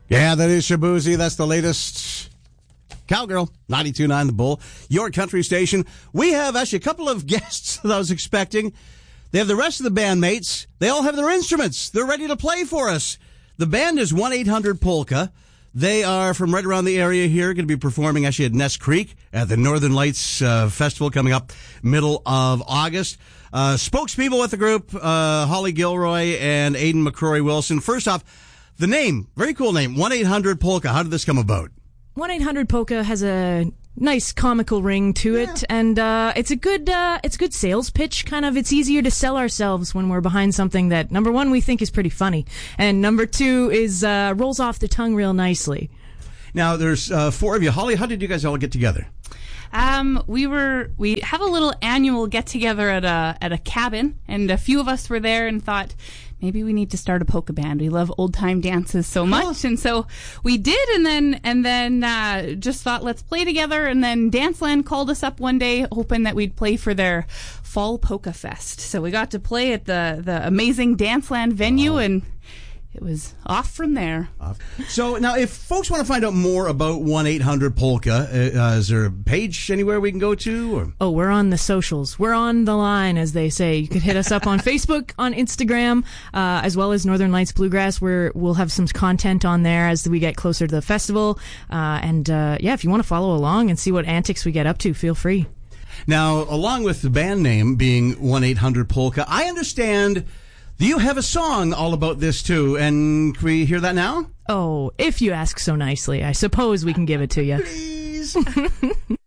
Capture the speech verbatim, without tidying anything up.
Yeah, that is Shaboozey. That's the latest Cowgirl, ninety-two point nine The Bull, your country station. We have actually a couple of guests that I was expecting. They have the rest of the bandmates. They all have their instruments. They're ready to play for us. The band is one eight hundred Polka. They are from right around the area here, going to be performing actually at Ness Creek at the Northern Lights uh, Festival coming up middle of August. Uh, spokespeople with the group, uh, Holly Gilroy and Aidan McCrory Wilson. First off, the name, very cool name, one eight hundred Polka. How did this come about? one eight hundred Polka has a nice comical ring to it, yeah. and uh, it's a good uh, it's a good sales pitch. Kind of, it's easier to sell ourselves when we're behind something that, number one, we think is pretty funny, and number two is uh, rolls off the tongue real nicely. Now, there's uh, four of you. Holly, how did you guys all get together? Um, we were we have a little annual get together at a at a cabin, and a few of us were there and thought, maybe we need to start a polka band. We love old time dances so much, and so we did. And then and then uh, just thought, let's play together. And then Danceland called us up one day, hoping that we'd play for their Fall Polka Fest. So we got to play at the the amazing Danceland venue, wow. and it was off from there. So now, if folks want to find out more about one eight hundred Polka, uh, is there a page anywhere we can go to? Or? Oh, we're on the socials. We're on the line, as they say. You could hit us up on Facebook, on Instagram, uh, as well as Northern Lights Bluegrass, where we'll have some content on there as we get closer to the festival. Uh, and uh, yeah, if you want to follow along and see what antics we get up to, feel free. Now, along with the band name being one eight hundred Polka, I understand you have a song all about this, too, and can we hear that now? Oh, if you ask so nicely, I suppose we can give it to you. Please.